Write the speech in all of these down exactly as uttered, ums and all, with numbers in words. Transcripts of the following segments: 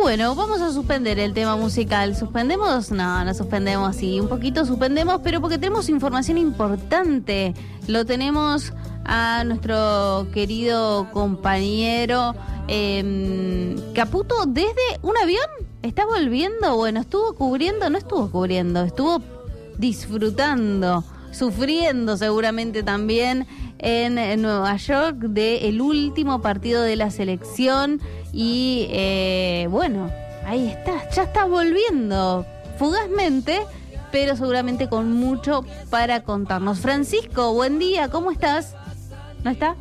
bueno, vamos a suspender el tema musical. ¿Suspendemos? No, no suspendemos, sí, un poquito suspendemos, pero porque tenemos información importante. Lo tenemos a nuestro querido compañero eh, Caputo desde un avión. ¿Está volviendo? Bueno, estuvo cubriendo, no estuvo cubriendo, estuvo disfrutando, sufriendo seguramente también en Nueva York del último partido de la selección y eh, bueno, ahí está, ya está volviendo fugazmente, pero seguramente con mucho para contarnos. Francisco, buen día, ¿cómo estás? ¿No está?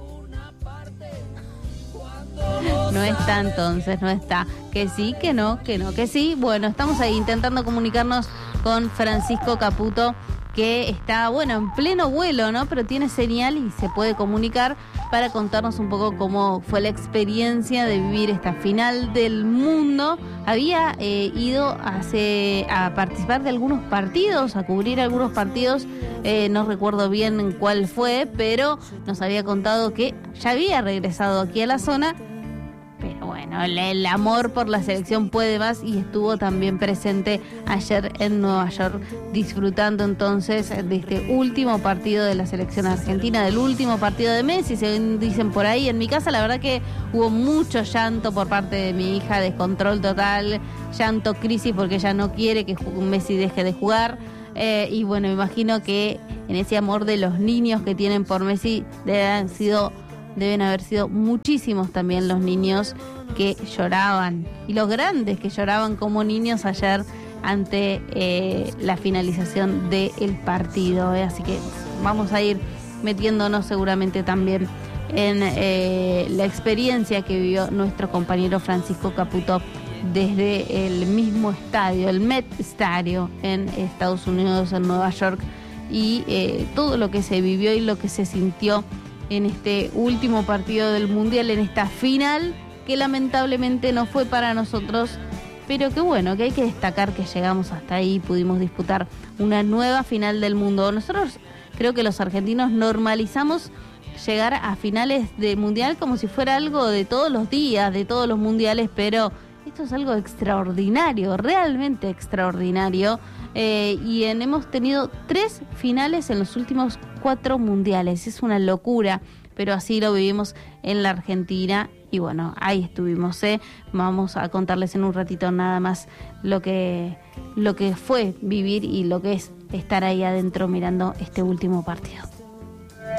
No está entonces, no está. Que sí, que no, que no, que sí. Bueno, estamos ahí intentando comunicarnos con Francisco Caputo, que está, bueno, en pleno vuelo, ¿no? Pero tiene señal y se puede comunicar para contarnos un poco cómo fue la experiencia de vivir esta final del mundo. Había eh, ido hace, a participar de algunos partidos, a cubrir algunos partidos, eh, no recuerdo bien cuál fue, pero nos había contado que ya había regresado aquí a la zona. Pero bueno, el, el amor por la selección puede más y estuvo también presente ayer en Nueva York, disfrutando entonces de este último partido de la selección argentina, del último partido de Messi, se dicen por ahí. En mi casa la verdad que hubo mucho llanto por parte de mi hija, descontrol total, llanto, crisis, porque ella no quiere que Messi deje de jugar. Eh, y bueno, me imagino que en ese amor de los niños que tienen por Messi deben haber sido... Deben haber sido muchísimos también los niños que lloraban y los grandes que lloraban como niños ayer ante eh, la finalización del partido. ¿eh? Así que vamos a ir metiéndonos seguramente también en eh, la experiencia que vivió nuestro compañero Francisco Caputo desde el mismo estadio, el Met Estadio en Estados Unidos, en Nueva York, y eh, todo lo que se vivió y lo que se sintió en este último partido del Mundial, en esta final, que lamentablemente no fue para nosotros, pero que bueno, que hay que destacar que llegamos hasta ahí, pudimos disputar una nueva final del mundo. Nosotros creo que los argentinos normalizamos llegar a finales de Mundial como si fuera algo de todos los días, de todos los mundiales, pero esto es algo extraordinario, realmente extraordinario. Eh, y en, hemos tenido tres finales en los últimos cuatro mundiales. Es una locura, pero así lo vivimos en la Argentina. Y bueno, ahí estuvimos. ¿eh? Vamos a contarles en un ratito nada más lo que, lo que fue vivir y lo que es estar ahí adentro mirando este último partido.